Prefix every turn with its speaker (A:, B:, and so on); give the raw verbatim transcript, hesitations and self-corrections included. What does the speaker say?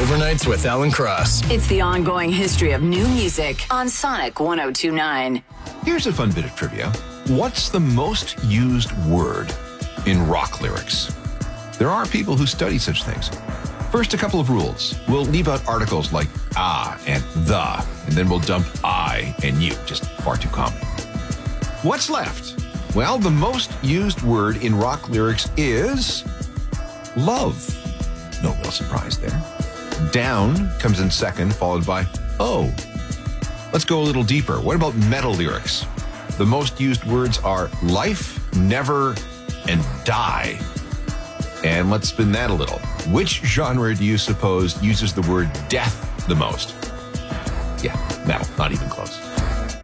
A: Overnights with Alan Cross.
B: It's the ongoing history of new music on Sonic one oh two point nine.
C: Here's a fun bit of trivia. What's the most used word in rock lyrics? There are people who study such things. First, a couple of rules. We'll leave out articles like ah and the, and then we'll dump I and you, just far too common. What's left? Well, the most used word in rock lyrics is love. No real surprise there. Down comes in second, followed by oh. Let's go a little deeper. What about metal lyrics? The most used words are life, never, and die. And let's spin that a little. Which genre do you suppose uses the word death the most? Yeah, metal, not even close.